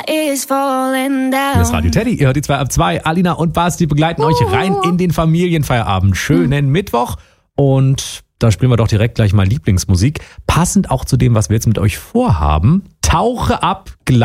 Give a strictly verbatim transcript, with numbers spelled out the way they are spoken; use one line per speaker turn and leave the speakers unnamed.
is falling down.
Das ist Radio Teddy, ihr hört die zwei ab zwei. Alina und Basti begleiten euch rein in den Familienfeierabend. Schönen mhm. Mittwoch und da spielen wir doch direkt gleich mal Lieblingsmusik. Passend auch zu dem, was wir jetzt mit euch vorhaben. Tauche ab,